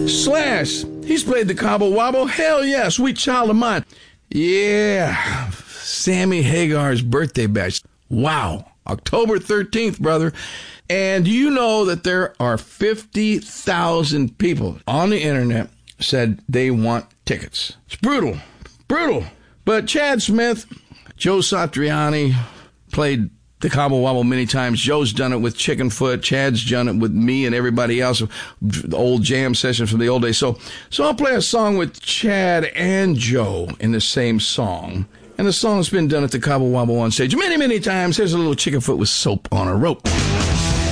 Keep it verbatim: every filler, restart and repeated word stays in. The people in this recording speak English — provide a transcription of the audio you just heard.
Slash, he's played the Cobble Wobble. Hell yeah, Sweet Child of Mine. Yeah, Sammy Hagar's birthday bash. Wow, October thirteenth, brother. And do you know that there are fifty thousand people on the internet said they want tickets? It's brutal, brutal. But Chad Smith, Joe Satriani played the Cobble Wobble many times. Joe's done it with Chickenfoot. Chad's done it with me and everybody else. The old jam sessions from the old days. So, so I'll play a song with Chad and Joe in the same song. And the song's been done at the Cobble Wobble on stage many, many times. Here's a little Chickenfoot with Soap on a Rope.